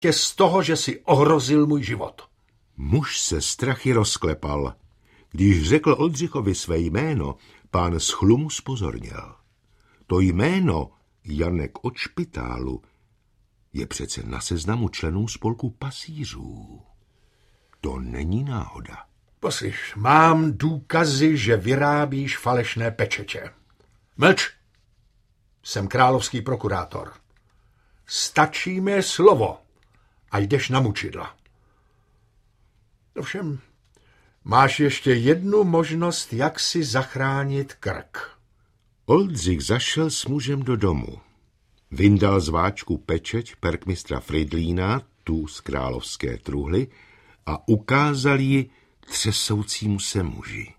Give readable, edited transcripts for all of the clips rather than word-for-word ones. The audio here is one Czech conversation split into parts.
tě z toho, že si ohrozil můj život. Muž se strachy rozklepal. Když řekl Oldřichovi své jméno, pán z chlumu zpozorněl. To jméno Janek od Špitálu je přece na seznamu členů spolku pasířů. To není náhoda. Poslyš, mám důkazy, že vyrábíš falešné pečetě. Mlč! Jsem královský prokurátor. Stačí mi slovo a jdeš na mučidla. Ovšem, máš ještě jednu možnost, jak si zachránit krk. Oldřich zašel s mužem do domu. Vyndal z váčku pečeť perkmistra Fridlína, tu z královské truhly, a ukázal ji třesoucímu se muži.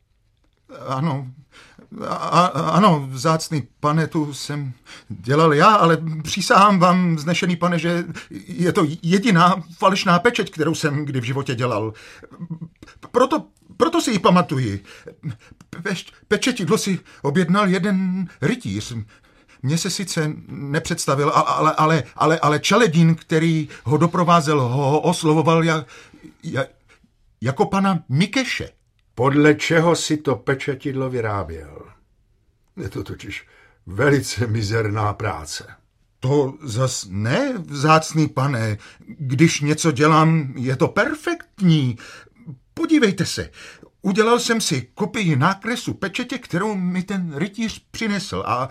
Ano, vzácný pane, tu jsem dělal já, ale přísahám vám, vznešený pane, že je to jediná falešná pečeť, kterou jsem kdy v životě dělal. Proto si ji pamatuji. Pečetidlo si objednal jeden rytíř. Mně se sice nepředstavil, ale Čeledín, který ho doprovázel, ho oslovoval jako pana Mikeše. Podle čeho si to pečetidlo vyráběl? Je to totiž velice mizerná práce. To zas ne, vzácný pane. Když něco dělám, je to perfektní. Podívejte se, udělal jsem si kopii nákresu pečetě, kterou mi ten rytíř přinesl a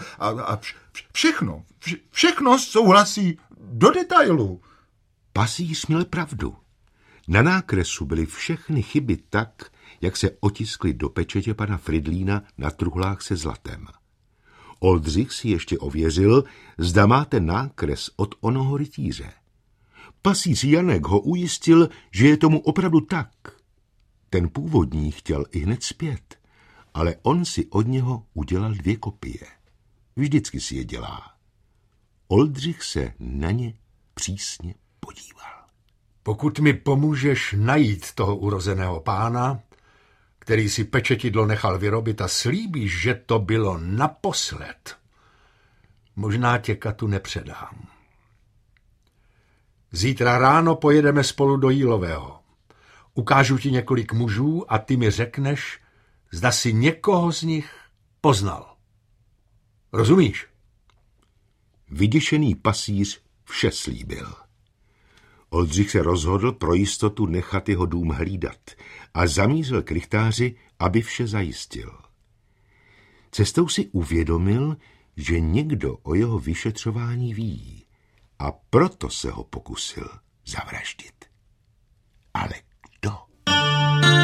všechno souhlasí do detailu. Pasíř měl pravdu. Na nákresu byly všechny chyby tak, jak se otiskly do pečetě pana Fridlína na truhlách se zlatem. Oldřich si ještě ověřil, zda má ten nákres od onoho rytíře. Pasíř Janek ho ujistil, že je tomu opravdu tak. Ten původní chtěl i hned zpět, ale on si od něho udělal 2 kopie. Vždycky si je dělá. Oldřich se na ně přísně podíval. Pokud mi pomůžeš najít toho urozeného pána, který si pečetidlo nechal vyrobit, a slíbíš, že to bylo naposled, možná tě Katu nepředám. Zítra ráno pojedeme spolu do Jílového. Ukážu ti několik mužů a ty mi řekneš, zda si někoho z nich poznal. Rozumíš? Vyděšený pasíř vše slíbil. Oldřich se rozhodl pro jistotu nechat jeho dům hlídat a zamířil k rychtáři, aby vše zajistil. Cestou si uvědomil, že někdo o jeho vyšetřování ví, a proto se ho pokusil zavraždit.